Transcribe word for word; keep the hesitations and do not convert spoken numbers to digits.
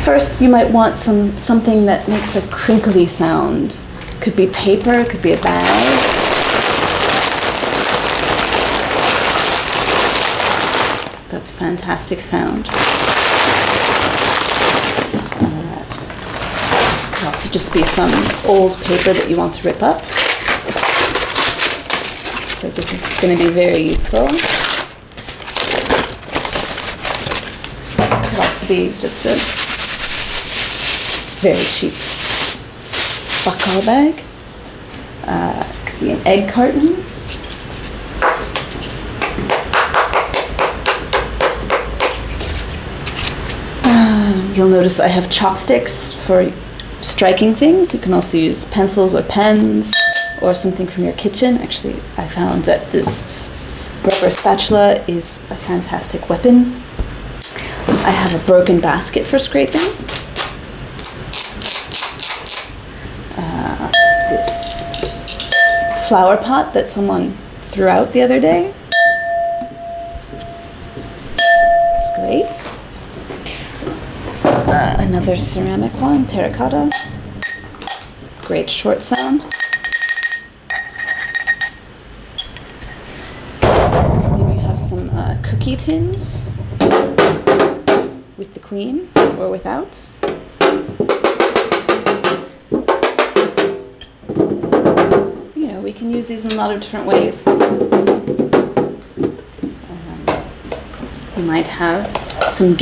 first you might want some something that makes a crinkly sound. Could be paper, could be a bag. That's fantastic sound. Uh, could also just be some old paper that you want to rip up. So this is going to be very useful. Could also be just a very cheap buckle bag. Uh, could be an egg carton. Uh, you'll notice I have chopsticks for striking things. You can also use pencils or pens or something from your kitchen. Actually, I found that this rubber spatula is a fantastic weapon. I have a broken basket for scraping. Uh, this flower pot that someone threw out the other day. It's great. Uh, another ceramic one, terracotta. Great short sound. Maybe you have some uh, cookie tins with the queen or without. You know, we can use these in a lot of different ways. Um, you might have some